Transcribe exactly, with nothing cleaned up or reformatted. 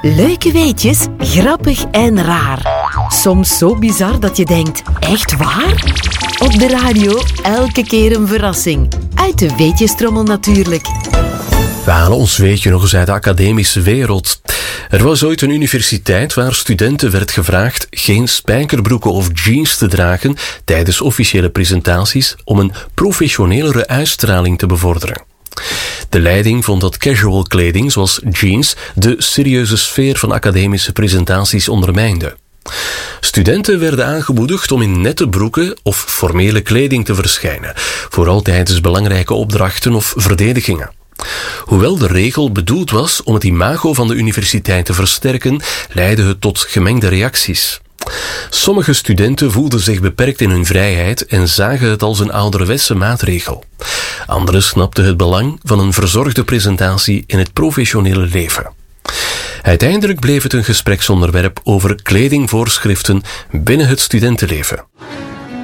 Leuke weetjes, grappig en raar. Soms zo bizar dat je denkt, echt waar? Op de radio elke keer een verrassing. Uit de weetjestrommel natuurlijk. We halen ons weetje nog eens uit de academische wereld. Er was ooit een universiteit waar studenten werd gevraagd geen spijkerbroeken of jeans te dragen tijdens officiële presentaties om een professionelere uitstraling te bevorderen. De leiding vond dat casual kleding, zoals jeans, de serieuze sfeer van academische presentaties ondermijnde. Studenten werden aangemoedigd om in nette broeken of formele kleding te verschijnen, vooral tijdens belangrijke opdrachten of verdedigingen. Hoewel de regel bedoeld was om het imago van de universiteit te versterken, leidde het tot gemengde reacties. Sommige studenten voelden zich beperkt in hun vrijheid en zagen het als een ouderwetse maatregel. Anderen snapten het belang van een verzorgde presentatie in het professionele leven. Uiteindelijk bleef het een gespreksonderwerp over kledingvoorschriften binnen het studentenleven.